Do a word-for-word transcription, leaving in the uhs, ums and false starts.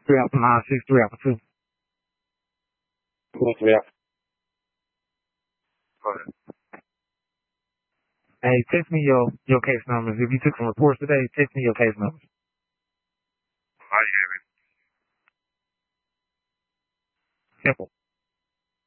Three alpha nine six three alpha two. Cool, three alpha. Go ahead. Hey, text me your, your case numbers. If you took some reports today, text me your case numbers. I have it. Simple.